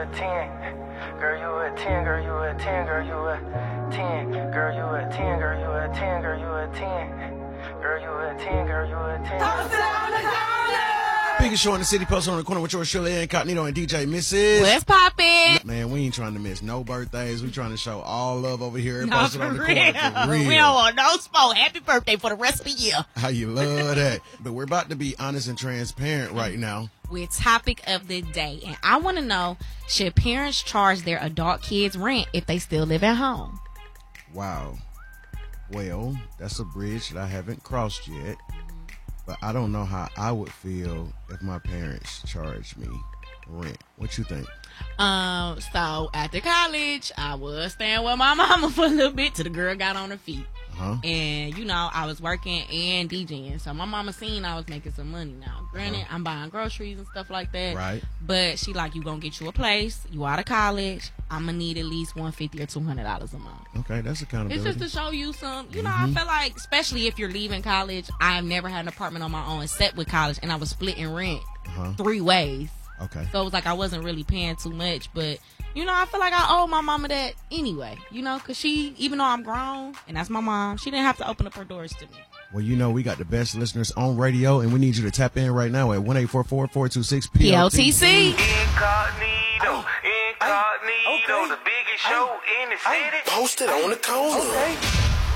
a 10. Girl, you a 10, girl, you a 10, girl, you a 10. Girl, you a 10, girl, you a 10, girl, you a 10. Girl, you a 10, girl, you a 10. Biggest show in the city, post on the corner with yours, Shirley Incognito and DJ Mrs. What's poppin'? Man, we ain't trying to miss no birthdays. We trying to show all love over here. No, Posted on the corner for real. We don't want no smoke. Happy birthday for the rest of the year. How you love that. But we're about to be honest and transparent right now. With topic of the day. And I want to know, should parents charge their adult kids rent if they still live at home? Wow. Well, that's a bridge that I haven't crossed yet. But I don't know how I would feel if my parents charged me rent. What you think? So after college, I was staying with my mama for a little bit till the girl got on her feet. And, you know, I was working and DJing. So my mama seen I was making some money now. Granted, I'm buying groceries and stuff like that. Right. But she like, you gonna get you a place. You out of college. I'm gonna need at least $150 or $200 a month. Okay, that's accountability. It's just to show you some, you know, I feel like, especially if you're leaving college, I've never had an apartment on my own except with college. And I was splitting rent 3 ways. Okay. So it was like I wasn't really paying too much, but, you know, I feel like I owe my mama that anyway, you know, because she, even though I'm grown, and that's my mom, she didn't have to open up her doors to me. Well, you know, we got the best listeners on radio, and we need you to tap in right now at 1-844-426-PLTC. Incognito, the biggest show in the city. Posted on the corner.